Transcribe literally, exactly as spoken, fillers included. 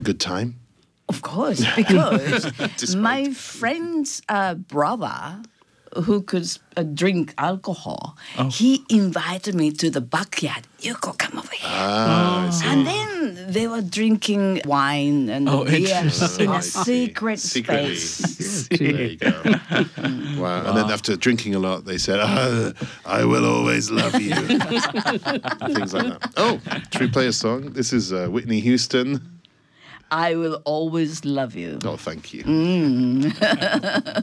Good time? Of course, because Despite- my friend's uh, brother, who could uh, drink alcohol, he invited me to the backyard. Yuko, come over here. Ah, I see. And then they were drinking wine and Oh, beer interesting. in I a see. secret Secretly. space. There you go. Wow. And then after drinking a lot, they said, ah, I will always love you. Things like that. Oh, should we play a song? This is uh, Whitney Houston. I will always love you. Oh, thank you.